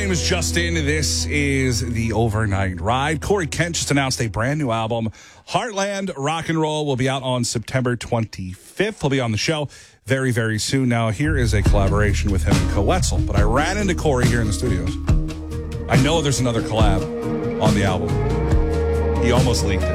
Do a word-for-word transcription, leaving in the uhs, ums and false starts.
name is Justin. This is the Overnight Ride. Corey Kent just announced a brand new album. Heartland Rock and Roll will be out on September twenty-fifth. He'll be on the show very, very soon. Now, here is a collaboration with him and Co Wetzel. But I ran into Corey here in the studios. I know there's another collab on the album. He almost leaked it.